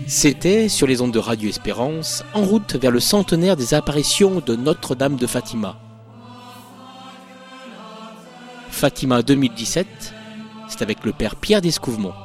C'était, sur les ondes de Radio Espérance, en route vers le centenaire des apparitions de Notre-Dame de Fatima. Fatima 2017, c'est avec le père Pierre Descouvemont.